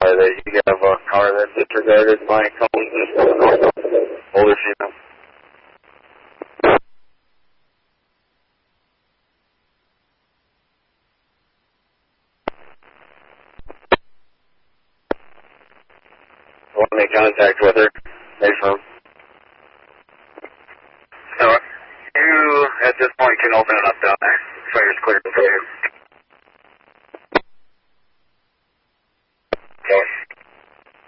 that you have a car that disregarded my cones, older female. I want to make contact with her. Hey, phone. So, you, at this point, can open it up down there. Fire's clear for you.